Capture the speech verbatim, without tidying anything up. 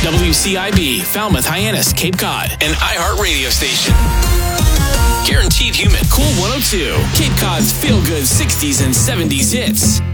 W C I B, Falmouth, Hyannis, Cape Cod, an iHeart radio station. Guaranteed Human, Cool one oh two, Cape Cod's feel-good sixties and seventies hits.